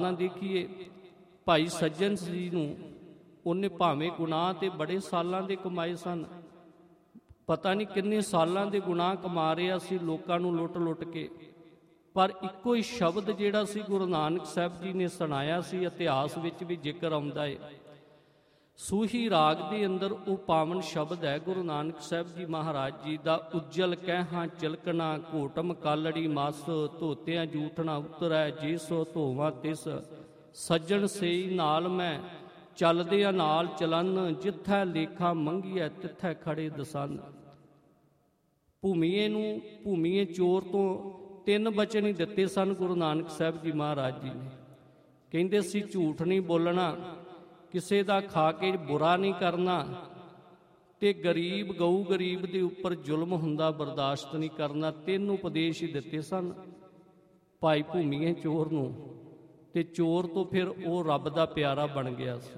ਨਾ ਦੇਖੀਏ ਭਾਈ ਸੱਜਣ ਜੀ ਨੂੰ ਉਹਨੇ ਭਾਵੇਂ ਗੁਨਾਹ ਤੇ ਬੜੇ ਸਾਲਾਂ ਦੇ ਕਮਾਏ ਸਨ, ਪਤਾ ਨਹੀਂ ਕਿੰਨੇ ਸਾਲਾਂ ਦੇ ਗੁਨਾਹ ਕਮਾ ਰਿਹਾ ਸੀ ਲੋਕਾਂ ਨੂੰ ਲੁੱਟ ਕੇ, ਪਰ ਇੱਕੋ ਹੀ ਸ਼ਬਦ ਜਿਹੜਾ ਸੀ ਗੁਰੂ ਨਾਨਕ ਸਾਹਿਬ ਜੀ ਨੇ ਸੁਣਾਇਆ ਸੀ, ਇਤਿਹਾਸ ਵਿੱਚ ਵੀ ਜ਼ਿਕਰ ਆਉਂਦਾ ਹੈ। ਸੂਹੀ ਰਾਗ ਦੇ ਅੰਦਰ ਉਹ ਪਾਵਨ ਸ਼ਬਦ ਹੈ ਗੁਰੂ ਨਾਨਕ ਸਾਹਿਬ ਜੀ ਮਹਾਰਾਜ ਜੀ ਦਾ, ਉੱਜਲ ਕਹਿਹਾਂ ਚਿਲਕਣਾ ਘੋਟਮ ਕਾਲੜੀ ਮਸ, ਧੋਤਿਆਂ ਜੂਠਣਾ ਉਤਰੈ ਜੇ ਸੋ ਧੋਵਾਂ ਤਿਸ, ਸੱਜਣ ਸੇਈ ਨਾਲ ਮੈਂ ਚੱਲਦਿਆਂ ਨਾਲ ਚਲਨ, ਜਿੱਥੈ ਲੇਖਾ ਮੰਗੀਐ ਤਿੱਥੈ ਖੜੇ ਦਸਨ। ਭੂਮੀਏ ਚੋਰ ਤੋਂ 3 ਬਚਨ ਹੀ ਦਿੱਤੇ ਸਨ ਗੁਰੂ ਨਾਨਕ ਸਾਹਿਬ ਜੀ ਮਹਾਰਾਜ ਜੀ ਨੇ। ਕਹਿੰਦੇ ਸੀ ਝੂਠ ਨਹੀਂ ਬੋਲਣਾ, ਕਿਸੇ ਦਾ ਖਾ ਕੇ ਬੁਰਾ ਨਹੀਂ ਕਰਨਾ, ਤੇ ਗਰੀਬ ਗਰੀਬ ਦੇ ਉੱਪਰ ਜ਼ੁਲਮ ਹੁੰਦਾ ਬਰਦਾਸ਼ਤ ਨਹੀਂ ਕਰਨਾ। 3 ਉਪਦੇਸ਼ ਹੀ ਦਿੱਤੇ ਸਨ ਭਾਈ ਭੂਮੀਏ ਚੋਰ ਨੂੰ, ਤੇ ਚੋਰ ਤੋਂ ਫਿਰ ਉਹ ਰੱਬ ਦਾ ਪਿਆਰਾ ਬਣ ਗਿਆ ਸੀ।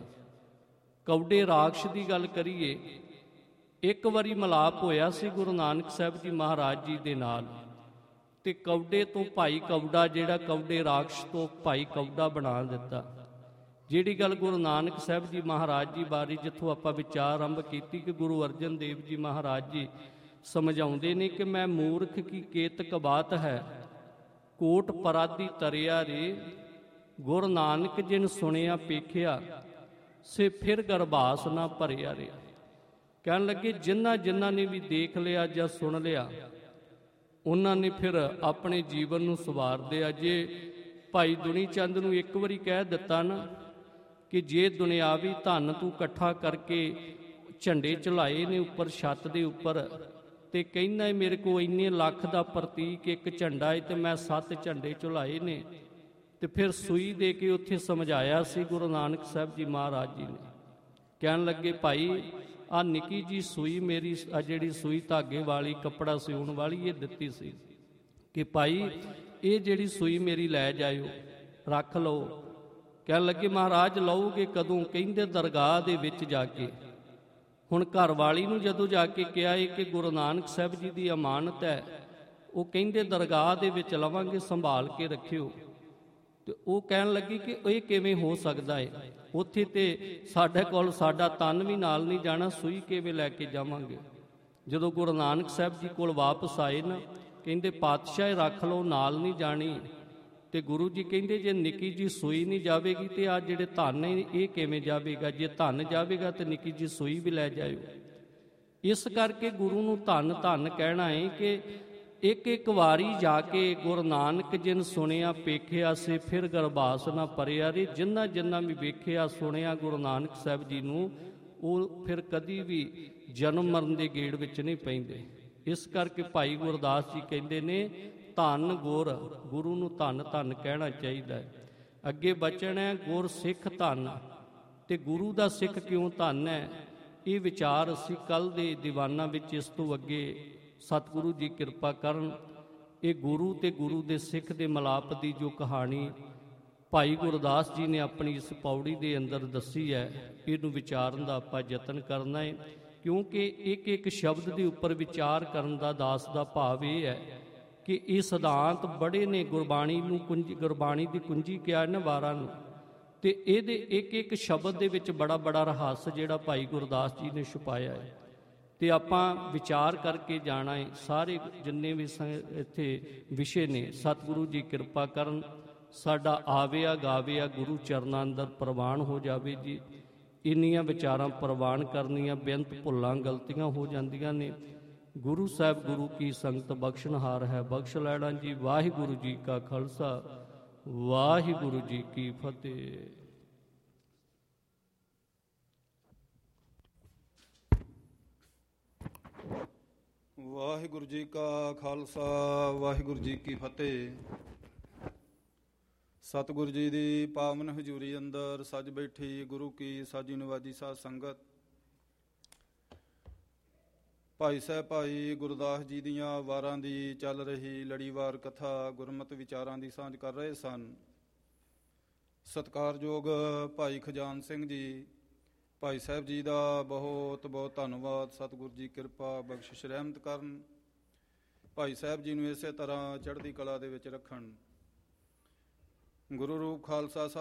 ਕੌਡੇ ਰਾਖਸ਼ ਦੀ ਗੱਲ ਕਰੀਏ, ਇੱਕ ਵਾਰੀ ਮਿਲਾਪ ਹੋਇਆ ਸੀ ਗੁਰੂ ਨਾਨਕ ਸਾਹਿਬ ਜੀ ਮਹਾਰਾਜ ਜੀ ਦੇ ਨਾਲ, ਤੇ ਕੌਡੇ ਤੋਂ ਭਾਈ ਕੌਡਾ ਜਿਹੜਾ ਕੌਡੇ ਰਾਖਸ਼ ਤੋਂ ਭਾਈ ਕੌਡਾ ਬਣਾ ਦਿੱਤਾ। ਜਿਹੜੀ ਗੱਲ ਗੁਰੂ ਨਾਨਕ ਸਾਹਿਬ ਜੀ ਮਹਾਰਾਜ ਜੀ ਬਾਰੇ ਜਿੱਥੋਂ ਆਪਾਂ ਵਿਚਾਰ ਆਰੰਭ ਕੀਤੀ ਕਿ ਗੁਰੂ ਅਰਜਨ ਦੇਵ ਜੀ ਮਹਾਰਾਜ ਜੀ ਸਮਝਾਉਂਦੇ ਨੇ ਕਿ ਮੈਂ ਮੂਰਖ ਕੀ ਕੇਤਕ ਬਾਤ ਹੈ, ਕੋਟ ਪਰਾਦੀ ਤਰਿਆ ਰੇ, ਗੁਰੂ ਨਾਨਕ ਜਿਨ ਸੁਣਿਆ ਪੇਖਿਆ, ਸੇ ਫਿਰ ਗਰਭਾਸ ਨਾ ਭਰਿਆ ਰੇ। ਕਹਿਣ ਲੱਗੇ ਜਿਨ੍ਹਾਂ ਨੇ ਵੀ ਦੇਖ ਲਿਆ ਜਾਂ ਸੁਣ ਲਿਆ, ਉਹਨਾਂ ਨੇ ਫਿਰ ਆਪਣੇ ਜੀਵਨ ਨੂੰ ਸਵਾਰ ਦਿਆ। ਜੇ ਭਾਈ ਦੁਨੀ ਚੰਦ ਨੂੰ ਇੱਕ ਵਾਰੀ ਕਹਿ ਦਿੱਤਾ ਨਾ ਕਿ ਜੇ ਦੁਨਿਆਵੀ ਧਨ ਤੂੰ ਇਕੱਠਾ ਕਰਕੇ ਝੰਡੇ ਚਲਾਏ ਨੇ ਉੱਪਰ ਛੱਤ ਦੇ ਉੱਪਰ, ਤੇ ਕਹਿੰਦਾ ਮੇਰੇ ਕੋਲ ਇੰਨੇ ਲੱਖ ਦਾ ਪ੍ਰਤੀਕ ਇੱਕ ਝੰਡਾ ਹੈ ਤੇ ਮੈਂ 7 ਝੰਡੇ ਚਲਾਏ ਨੇ, ਤੇ ਫਿਰ ਸੂਈ ਦੇ ਕੇ ਉੱਥੇ ਸਮਝਾਇਆ ਸੀ ਗੁਰੂ ਨਾਨਕ ਸਾਹਿਬ ਜੀ ਮਹਾਰਾਜ ਜੀ ਨੇ। ਕਹਿਣ ਲੱਗੇ ਭਾਈ ਆ ਨਿੱਕੀ ਜੀ ਸੂਈ ਮੇਰੀ, ਆ ਜਿਹੜੀ ਸੂਈ ਧਾਗੇ ਵਾਲੀ ਕੱਪੜਾ ਸਿਉਣ ਵਾਲੀ ਇਹ ਦਿੱਤੀ ਸੀ ਕਿ ਭਾਈ ਇਹ ਜਿਹੜੀ ਸੂਈ ਮੇਰੀ ਲੈ ਜਾਇਓ, ਰੱਖ ਲਓ। ਕਹਿਣ ਲੱਗੇ ਮਹਾਰਾਜ ਲਓਗੇ ਕਦੋਂ? ਕਹਿੰਦੇ ਦਰਗਾਹ ਦੇ ਵਿੱਚ ਜਾ ਕੇ। ਹੁਣ ਘਰ ਵਾਲੀ ਨੂੰ ਜਦੋਂ ਜਾ ਕੇ ਕਿਹਾ ਇਹ ਕਿ ਗੁਰੂ ਨਾਨਕ ਸਾਹਿਬ ਜੀ ਦੀ ਅਮਾਨਤ ਹੈ, ਉਹ ਕਹਿੰਦੇ ਦਰਗਾਹ ਦੇ ਵਿੱਚ ਲਵਾਂਗੇ, ਸੰਭਾਲ ਕੇ ਰੱਖਿਓ। ਤੇ ਉਹ ਕਹਿਣ ਲੱਗੀ ਕਿ ਇਹ ਕਿਵੇਂ ਹੋ ਸਕਦਾ ਹੈ, ਉੱਥੇ ਤੇ ਸਾਡੇ ਕੋਲ ਸਾਡਾ ਤਨ ਵੀ ਨਾਲ ਨਹੀਂ ਜਾਣਾ, ਸੂਈ ਕਿਵੇਂ ਲੈ ਕੇ ਜਾਵਾਂਗੇ। ਜਦੋਂ ਗੁਰੂ ਨਾਨਕ ਸਾਹਿਬ ਜੀ ਕੋਲ ਵਾਪਸ ਆਏ ਨਾ, ਕਹਿੰਦੇ ਪਾਤਸ਼ਾਹ ਰੱਖ ਲਓ, ਨਾਲ ਨਹੀਂ ਜਾਣੀ। ਤੇ ਗੁਰੂ ਜੀ ਕਹਿੰਦੇ ਜੇ ਨਿੱਕੀ ਜੀ ਸੂਈ ਨਹੀਂ ਜਾਵੇਗੀ ਤੇ ਆ ਜਿਹੜੇ ਧਨ ਨੇ ਇਹ ਕਿਵੇਂ ਜਾਵੇਗਾ? ਜੇ ਧਨ ਜਾਵੇਗਾ ਤੇ ਨਿੱਕੀ ਜੀ ਸੂਈ ਵੀ ਲੈ ਜਾਇਓ। ਇਸ ਕਰਕੇ ਗੁਰੂ ਨੂੰ ਧੰਨ ਧੰਨ ਕਹਿਣਾ ਹੈ ਕਿ ਇੱਕ ਵਾਰੀ ਜਾ ਕੇ ਗੁਰੂ ਨਾਨਕ ਜਿਨ ਸੁਣਿਆ ਪੇਖਿਆ, ਸੇ ਫਿਰ ਗਰਭਾਸ ਨਾ ਭਰਿਆ ਰੇ। ਜਿਨ੍ਹਾਂ ਵੀ ਵੇਖਿਆ ਸੁਣਿਆ ਗੁਰੂ ਨਾਨਕ ਸਾਹਿਬ ਜੀ ਨੂੰ, ਉਹ ਫਿਰ ਕਦੀ ਵੀ ਜਨਮ ਮਰਨ ਦੇ ਗੇੜ ਵਿੱਚ ਨਹੀਂ ਪੈਂਦੇ। ਇਸ ਕਰਕੇ ਭਾਈ ਗੁਰਦਾਸ ਜੀ ਕਹਿੰਦੇ ਨੇ ਧੰਨ ਗੁਰ, ਗੁਰੂ ਨੂੰ ਧੰਨ ਧੰਨ ਕਹਿਣਾ ਚਾਹੀਦਾ ਹੈ। ਅੱਗੇ ਬਚਨ ਹੈ ਗੁਰ ਸਿੱਖ ਧੰਨ, ਤੇ ਗੁਰੂ ਦਾ ਸਿੱਖ ਕਿਉਂ ਧੰਨ ਹੈ, ਇਹ ਵਿਚਾਰ ਅਸੀਂ ਕੱਲ੍ਹ ਦੇ ਦੀਵਾਨਾਂ ਵਿੱਚ ਇਸ ਤੋਂ ਅੱਗੇ ਸਤਿਗੁਰੂ ਜੀ ਕਿਰਪਾ ਕਰਨ। ਇਹ ਗੁਰੂ ਤੇ ਗੁਰੂ ਦੇ ਸਿੱਖ ਦੇ ਮਿਲਾਪ ਦੀ ਜੋ ਕਹਾਣੀ ਭਾਈ ਗੁਰਦਾਸ ਜੀ ਨੇ ਆਪਣੀ ਇਸ ਪੌੜੀ ਦੇ ਅੰਦਰ ਦੱਸੀ ਹੈ, ਇਹਨੂੰ ਵਿਚਾਰਨ ਦਾ ਆਪਾਂ ਯਤਨ ਕਰਨਾ ਹੈ, ਕਿਉਂਕਿ ਇੱਕ ਸ਼ਬਦ ਦੇ ਉੱਪਰ ਵਿਚਾਰ ਕਰਨ ਦਾ ਦਾਸ ਦਾ ਭਾਵ ਇਹ ਹੈ ਕਿ ਇਹ ਸਿਧਾਂਤ ਬੜੇ ਨੇ। ਗੁਰਬਾਣੀ ਨੂੰ ਗੁਰਬਾਣੀ ਦੀ ਕੁੰਜੀ ਕਿਹਾ ਨਾ ਵਾਰਾਂ ਨੂੰ, ਤੇ ਇਹਦੇ ਇੱਕ ਸ਼ਬਦ ਦੇ ਵਿੱਚ ਬੜਾ ਰਹੱਸ ਜਿਹੜਾ ਭਾਈ ਗੁਰਦਾਸ ਜੀ ਨੇ ਛੁਪਾਇਆ ਹੈ, ਤੇ ਆਪਾਂ ਵਿਚਾਰ ਕਰਕੇ ਜਾਣਾ ਹੈ। ਸਾਰੇ ਜਿੰਨੇ ਵੀ ਇੱਥੇ ਵਿਸ਼ੇ ਨੇ ਸਤਿਗੁਰੂ ਜੀ ਕਿਰਪਾ ਕਰਨ, ਸਾਡਾ ਆਵਿਆ ਗਾਵਿਆ ਗੁਰੂ ਚਰਨਾਂ ਅੰਦਰ ਪ੍ਰਵਾਨ ਹੋ ਜਾਵੇ ਜੀ। ਇੰਨੀਆਂ ਵਿਚਾਰਾਂ ਪ੍ਰਵਾਨ ਕਰਨੀਆਂ, ਬੇਅੰਤ ਭੁੱਲਾਂ ਗਲਤੀਆਂ ਹੋ ਜਾਂਦੀਆਂ ਨੇ। ਗੁਰੂ ਸਾਹਿਬ ਗੁਰੂ ਕੀ ਸੰਗਤ ਬਖਸ਼ਣਹਾਰ ਹੈ, ਬਖਸ਼ ਲੈਣਾ ਜੀ। ਵਾਹਿਗੁਰੂ ਜੀ ਕਾ ਖਾਲਸਾ, ਵਾਹਿਗੁਰੂ ਜੀ ਕੀ ਫਤਿਹ। ਵਾਹਿਗੁਰੂ ਜੀ ਕਾ ਖਾਲਸਾ, ਵਾਹਿਗੁਰੂ ਜੀ ਕੀ ਫਤਿਹ। ਸਤਿਗੁਰੂ ਜੀ ਦੀ ਪਾਵਨ ਹਜ਼ੂਰੀ ਅੰਦਰ ਸੱਜ ਬੈਠੀ ਗੁਰੂ ਕੀ ਸਾਜੀ ਨਿਵਾਜੀ ਸਾਧ ਸੰਗਤ, ਭਾਈ ਸਾਹਿਬ ਭਾਈ ਗੁਰਦਾਸ ਜੀ ਦੀਆਂ ਵਾਰਾਂ ਦੀ ਚੱਲ ਰਹੀ ਲੜੀਵਾਰ ਕਥਾ ਗੁਰਮਤਿ ਵਿਚਾਰਾਂ ਦੀ ਸਾਂਝ ਕਰ ਰਹੇ ਸਨ। ਸਤਿਕਾਰਯੋਗ ਭਾਈ ਖਜਾਨ ਸਿੰਘ ਜੀ, ਭਾਈ ਸਾਹਿਬ ਜੀ ਦਾ ਬਹੁਤ ਬਹੁਤ ਧੰਨਵਾਦ। ਸਤਿਗੁਰੂ ਜੀ ਕਿਰਪਾ ਬਖਸ਼ਿਸ਼ ਰਹਿਮਤ ਕਰਨ, ਭਾਈ ਸਾਹਿਬ ਜੀ ਨੂੰ ਇਸੇ ਤਰ੍ਹਾਂ ਚੜ੍ਹਦੀ ਕਲਾ ਦੇ ਵਿੱਚ ਰੱਖਣ। ਗੁਰੂ ਰੂਪ ਖਾਲਸਾ